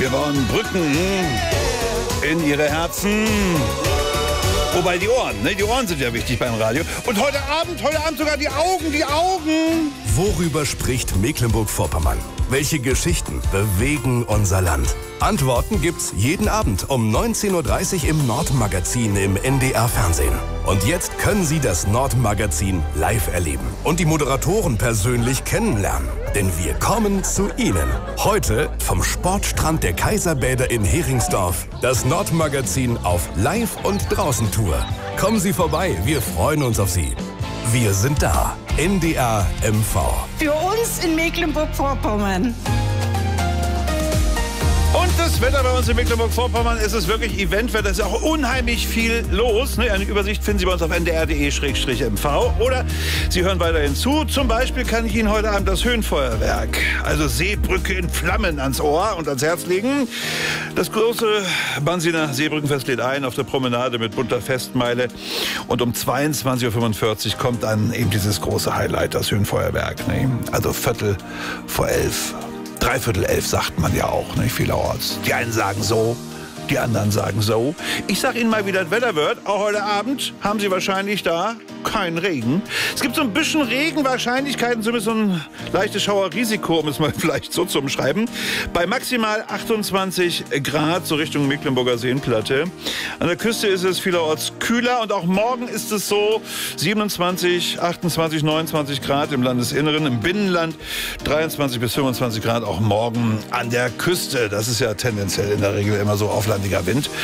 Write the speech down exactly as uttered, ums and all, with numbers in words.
Wir bauen Brücken in Ihre Herzen. Wobei die Ohren, ne? Die Ohren sind ja wichtig beim Radio. Und heute Abend, heute Abend sogar die Augen, die Augen. Worüber spricht Mecklenburg-Vorpommern? Welche Geschichten bewegen unser Land? Antworten gibt's jeden Abend um neunzehn Uhr dreißig im Nordmagazin im N D R-Fernsehen. Und jetzt können Sie das Nordmagazin live erleben und die Moderatoren persönlich kennenlernen. Denn wir kommen zu Ihnen. Heute vom Sportstrand der Kaiserbäder in Heringsdorf. Das Nordmagazin auf Live- und Draußen-Tour. Kommen Sie vorbei, wir freuen uns auf Sie. Wir sind da. N D R M V. Für uns in Mecklenburg-Vorpommern. Und das Wetter bei uns in Mecklenburg-Vorpommern ist es wirklich Eventwetter. Es ist auch unheimlich viel los. Eine Übersicht finden Sie bei uns auf n d r punkt d e m v. Oder Sie hören weiterhin zu. Zum Beispiel kann ich Ihnen heute Abend das Höhenfeuerwerk, also Seebrücke in Flammen, ans Ohr und ans Herz legen. Das große Bansiner Seebrückenfest lädt ein auf der Promenade mit bunter Festmeile. Und um zweiundzwanzig Uhr fünfundvierzig kommt dann eben dieses große Highlight, das Höhenfeuerwerk. Ne? Also Viertel vor elf. Dreiviertel elf sagt man ja auch, nicht vielerorts. Die einen sagen so, die anderen sagen so. Ich sag Ihnen mal, wie das Wetter wird. Auch heute Abend haben Sie wahrscheinlich da keinen Regen. Es gibt so ein bisschen Regenwahrscheinlichkeiten, zumindest so ein leichtes Schauerrisiko, um es mal vielleicht so zu umschreiben. Bei maximal achtundzwanzig Grad, so Richtung Mecklenburger Seenplatte. An der Küste ist es vielerorts kühler und auch morgen ist es so siebenundzwanzig, achtundzwanzig, neunundzwanzig Grad im Landesinneren, im Binnenland dreiundzwanzig bis fünfundzwanzig Grad auch morgen an der Küste. Das ist ja tendenziell in der Regel immer so auflandiger Wind.